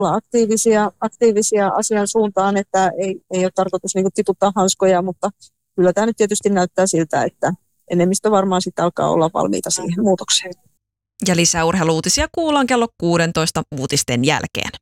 olla aktiivisia asian suuntaan, että ei ole tarkoitus niin kuin tiputtaa hanskoja, mutta kyllä tämä nyt tietysti näyttää siltä, että enemmistö varmaan sitten alkaa olla valmiita siihen muutokseen. Ja lisää urheiluutisia kuullaan kello 16 uutisten jälkeen.